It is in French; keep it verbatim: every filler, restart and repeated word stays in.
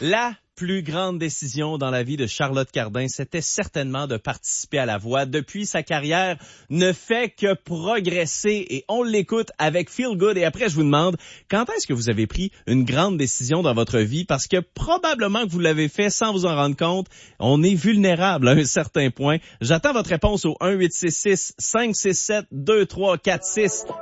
La plus grande décision dans la vie de Charlotte Cardin, c'était certainement de participer à La Voix. Depuis, sa carrière ne fait que progresser et on l'écoute avec Feel Good. Et après, je vous demande, quand est-ce que vous avez pris une grande décision dans votre vie? Parce que probablement que vous l'avez fait sans vous en rendre compte. On est vulnérable à un certain point. J'attends votre réponse au un huit six six, cinq six sept, deux trois quatre six.